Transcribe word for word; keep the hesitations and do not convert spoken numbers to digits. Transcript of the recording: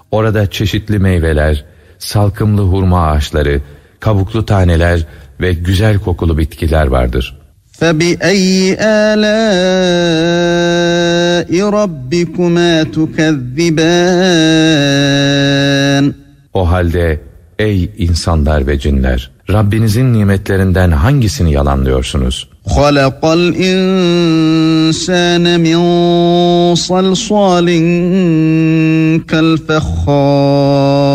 Orada çeşitli meyveler, salkımlı hurma ağaçları, kabuklu taneler ve güzel kokulu bitkiler vardır. فَبِأَيِّ آلَاءِ رَبِّكُمَا تُكَذِّبَانِ O halde ey insanlar ve cinler, Rabbinizin nimetlerinden hangisini yalanlıyorsunuz? خَلَقَ الْإِنسَانَ مِنْ صَلْصَالٍ كَالْفَخَّارِ